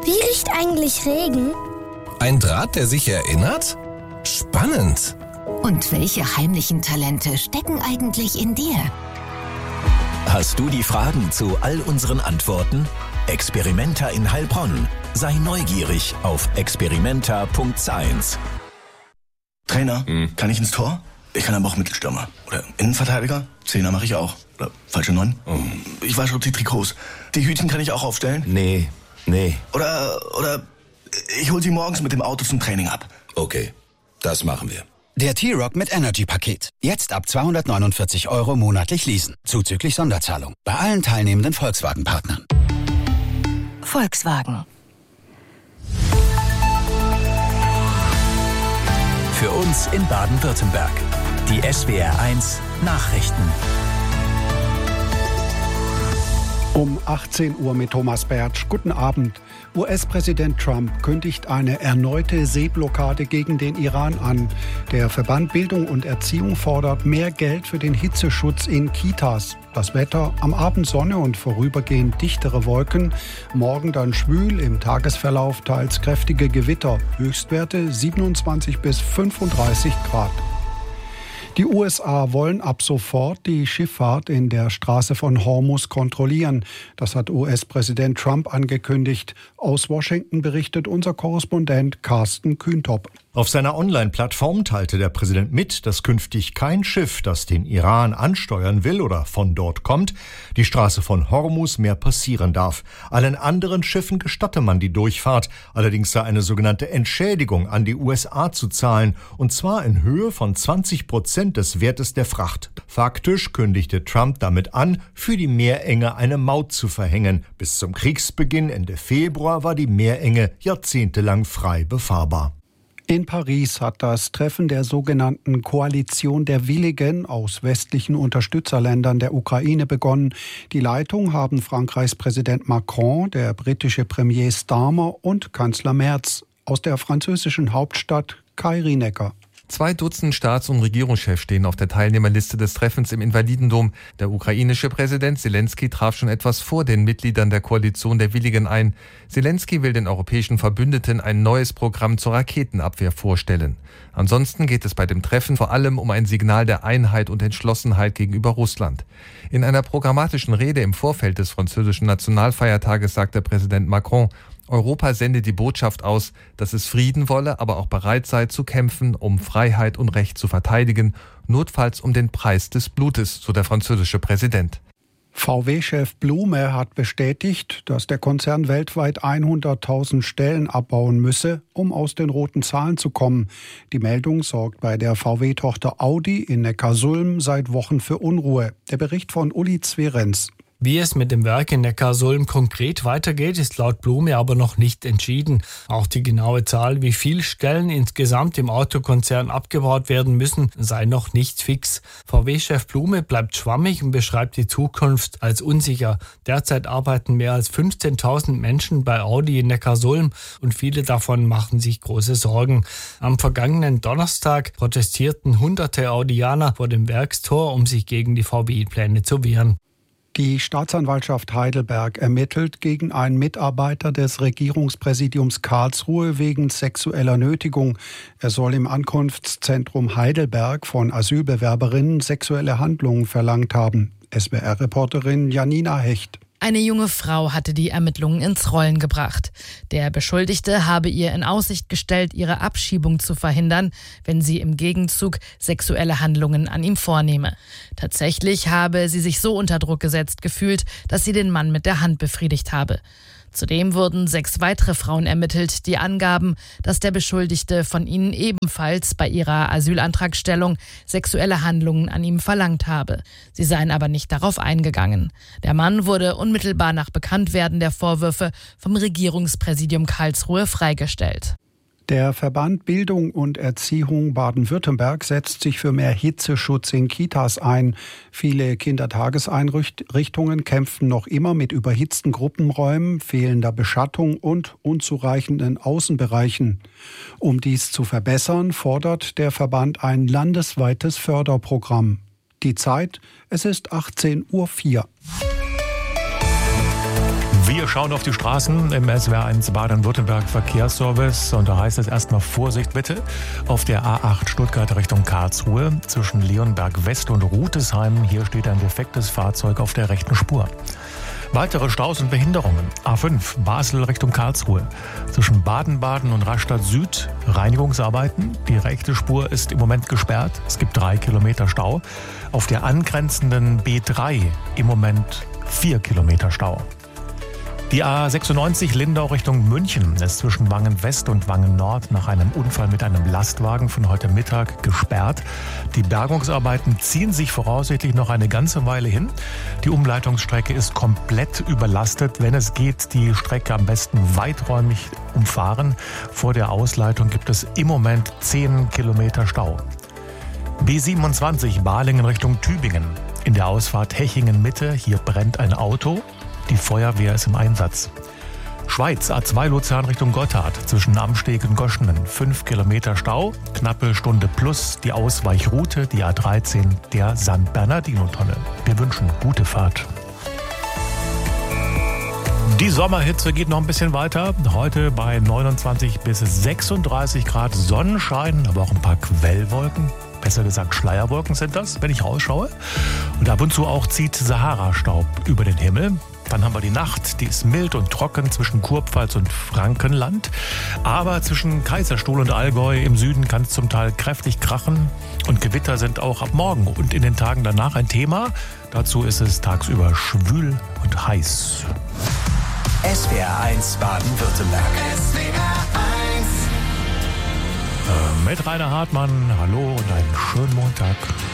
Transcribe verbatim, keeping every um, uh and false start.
Wie riecht eigentlich Regen? Ein Draht, der sich erinnert? Spannend. Und welche heimlichen Talente stecken eigentlich in dir? Hast du die Fragen zu all unseren Antworten? Experimenta in Heilbronn. Sei neugierig auf experimenta punkt science. Trainer, hm. kann ich ins Tor? Ich kann aber auch Mittelstürmer. Oder Innenverteidiger? Zehner mache ich auch. Oder falsche Neun? Oh. Ich wasche auch die Trikots. Die Hütchen kann ich auch aufstellen? Nee, nee. Oder, oder ich hol sie morgens mit dem Auto zum Training ab. Okay, das machen wir. Der T-Rock mit Energy-Paket. Jetzt ab zweihundertneunundvierzig Euro monatlich leasen. Zuzüglich Sonderzahlung. Bei allen teilnehmenden Volkswagen-Partnern. Volkswagen. Für uns in Baden-Württemberg. Die S W R eins Nachrichten. Um achtzehn Uhr mit Thomas Bertsch. Guten Abend. U S-Präsident Trump kündigt eine erneute Seeblockade gegen den Iran an. Der Verband Bildung und Erziehung fordert mehr Geld für den Hitzeschutz in Kitas. Das Wetter: am Abend Sonne und vorübergehend dichtere Wolken. Morgen dann schwül, im Tagesverlauf teils kräftige Gewitter. Höchstwerte siebenundzwanzig bis fünfunddreißig Grad. Die U S A wollen ab sofort die Schifffahrt in der Straße von Hormuz kontrollieren. Das hat U S-Präsident Trump angekündigt. Aus Washington berichtet unser Korrespondent Carsten Kühntop. Auf seiner Online-Plattform teilte der Präsident mit, dass künftig kein Schiff, das den Iran ansteuern will oder von dort kommt, die Straße von Hormuz mehr passieren darf. Allen anderen Schiffen gestatte man die Durchfahrt. Allerdings sei eine sogenannte Entschädigung an die U S A zu zahlen, und zwar in Höhe von zwanzig Prozent des Wertes der Fracht. Faktisch kündigte Trump damit an, für die Meerenge eine Maut zu verhängen. Bis zum Kriegsbeginn Ende Februar war die Meerenge jahrzehntelang frei befahrbar. In Paris hat das Treffen der sogenannten Koalition der Willigen aus westlichen Unterstützerländern der Ukraine begonnen. Die Leitung haben Frankreichs Präsident Macron, der britische Premier Starmer und Kanzler Merz. Aus der französischen Hauptstadt Kai Rienecker. Zwei Dutzend Staats- und Regierungschefs stehen auf der Teilnehmerliste des Treffens im Invalidendom. Der ukrainische Präsident Zelensky traf schon etwas vor den Mitgliedern der Koalition der Willigen ein. Zelensky will den europäischen Verbündeten ein neues Programm zur Raketenabwehr vorstellen. Ansonsten geht es bei dem Treffen vor allem um ein Signal der Einheit und Entschlossenheit gegenüber Russland. In einer programmatischen Rede im Vorfeld des französischen Nationalfeiertages sagte Präsident Macron, Europa sende die Botschaft aus, dass es Frieden wolle, aber auch bereit sei zu kämpfen, um Freiheit und Recht zu verteidigen, notfalls um den Preis des Blutes, so der französische Präsident. V W-Chef Blume hat bestätigt, dass der Konzern weltweit hunderttausend Stellen abbauen müsse, um aus den roten Zahlen zu kommen. Die Meldung sorgt bei der V W-Tochter Audi in Neckarsulm seit Wochen für Unruhe. Der Bericht von Uli Zwerenz. Wie es mit dem Werk in Neckarsulm konkret weitergeht, ist laut Blume aber noch nicht entschieden. Auch die genaue Zahl, wie viele Stellen insgesamt im Autokonzern abgebaut werden müssen, sei noch nicht fix. V W-Chef Blume bleibt schwammig und beschreibt die Zukunft als unsicher. Derzeit arbeiten mehr als fünfzehntausend Menschen bei Audi in Neckarsulm und viele davon machen sich große Sorgen. Am vergangenen Donnerstag protestierten hunderte Audianer vor dem Werkstor, um sich gegen die V W-Pläne zu wehren. Die Staatsanwaltschaft Heidelberg ermittelt gegen einen Mitarbeiter des Regierungspräsidiums Karlsruhe wegen sexueller Nötigung. Er soll im Ankunftszentrum Heidelberg von Asylbewerberinnen sexuelle Handlungen verlangt haben. S W R-Reporterin Janina Hecht. Eine junge Frau hatte die Ermittlungen ins Rollen gebracht. Der Beschuldigte habe ihr in Aussicht gestellt, ihre Abschiebung zu verhindern, wenn sie im Gegenzug sexuelle Handlungen an ihm vornehme. Tatsächlich habe sie sich so unter Druck gesetzt gefühlt, dass sie den Mann mit der Hand befriedigt habe. Zudem wurden sechs weitere Frauen ermittelt, die angaben, dass der Beschuldigte von ihnen ebenfalls bei ihrer Asylantragstellung sexuelle Handlungen an ihm verlangt habe. Sie seien aber nicht darauf eingegangen. Der Mann wurde unmittelbar nach Bekanntwerden der Vorwürfe vom Regierungspräsidium Karlsruhe freigestellt. Der Verband Bildung und Erziehung Baden-Württemberg setzt sich für mehr Hitzeschutz in Kitas ein. Viele Kindertageseinrichtungen kämpfen noch immer mit überhitzten Gruppenräumen, fehlender Beschattung und unzureichenden Außenbereichen. Um dies zu verbessern, fordert der Verband ein landesweites Förderprogramm. Die Zeit, es ist achtzehn Uhr vier. Wir schauen auf die Straßen im S W R eins Baden-Württemberg Verkehrsservice und da heißt es erstmal Vorsicht bitte auf der A acht Stuttgart Richtung Karlsruhe zwischen Leonberg West und Rutesheim. Hier steht ein defektes Fahrzeug auf der rechten Spur. Weitere Staus und Behinderungen. A fünf Basel Richtung Karlsruhe. Zwischen Baden-Baden und Rastatt Süd Reinigungsarbeiten. Die rechte Spur ist im Moment gesperrt. Es gibt drei Kilometer Stau. Auf der angrenzenden B drei im Moment vier Kilometer Stau. Die A sechsundneunzig Lindau Richtung München ist zwischen Wangen West und Wangen Nord nach einem Unfall mit einem Lastwagen von heute Mittag gesperrt. Die Bergungsarbeiten ziehen sich voraussichtlich noch eine ganze Weile hin. Die Umleitungsstrecke ist komplett überlastet. Wenn es geht, die Strecke am besten weiträumig umfahren. Vor der Ausleitung gibt es im Moment zehn Kilometer Stau. B siebenundzwanzig Balingen Richtung Tübingen. In der Ausfahrt Hechingen Mitte, hier brennt ein Auto. Die Feuerwehr ist im Einsatz. Schweiz, A zwei Luzern Richtung Gotthard, zwischen Amsteg und Goschenen. Fünf Kilometer Stau, knappe Stunde plus die Ausweichroute, die A dreizehn, der San Bernardino-Tunnel. Wir wünschen gute Fahrt. Die Sommerhitze geht noch ein bisschen weiter. Heute bei neunundzwanzig bis sechsunddreißig Grad Sonnenschein, aber auch ein paar Quellwolken. Besser gesagt Schleierwolken sind das, wenn ich rausschaue. Und ab und zu auch zieht Sahara-Staub über den Himmel. Dann haben wir die Nacht, die ist mild und trocken zwischen Kurpfalz und Frankenland. Aber zwischen Kaiserstuhl und Allgäu im Süden kann es zum Teil kräftig krachen. Und Gewitter sind auch ab morgen und in den Tagen danach ein Thema. Dazu ist es tagsüber schwül und heiß. S W R eins Baden-Württemberg. S W R eins. Äh, mit Rainer Hartmann, hallo und einen schönen Montag.